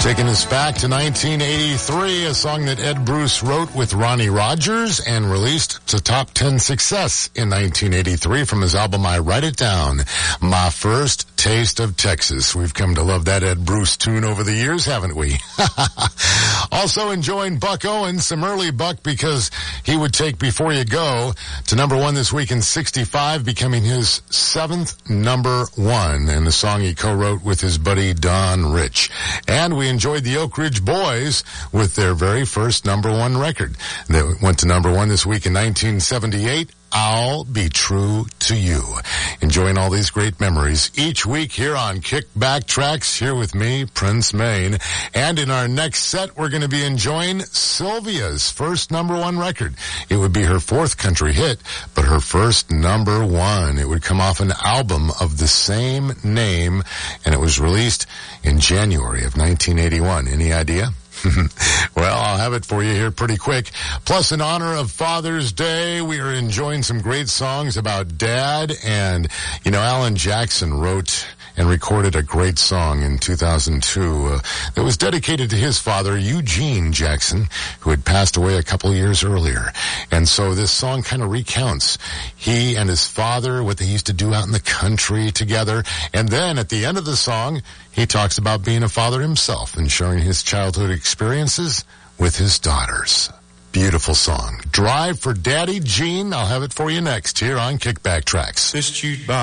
Taking us back to 1983, a song that Ed Bruce wrote with Ronnie Rogers and released to top 10 success in 1983 from his album I Write It Down, My First Taste of Texas. We've come to love that Ed Bruce tune over the years, haven't we? Also enjoying Buck Owens, some early Buck, because he would take Before You Go to number one this week in 65, becoming his seventh number one, and the song he co-wrote with his buddy Don Rich. And we enjoyed the Oak Ridge Boys with their very first number one record. They went to number one this week in 1978. I'll Be True to You. Enjoying all these great memories each week here on Kickback Tracks, here with me, Prince Maine. And in our next set, we're going to be enjoying Sylvia's first number one record. It would be her fourth country hit, but her first number one. It would come off an album of the same name, and it was released in January of 1981. Any idea? Well, I'll have it for you here pretty quick. Plus, in honor of Father's Day, we are enjoying some great songs about Dad. And, you know, Alan Jackson wrote and recorded a great song in 2002 that was dedicated to his father, Eugene Jackson, who had passed away a couple years earlier. And so this song kind of recounts he and his father, what they used to do out in the country together. And then at the end of the song, he talks about being a father himself and sharing his childhood experiences with his daughters. Beautiful song. Drive for Daddy Gene. I'll have it for you next here on Kickback Tracks.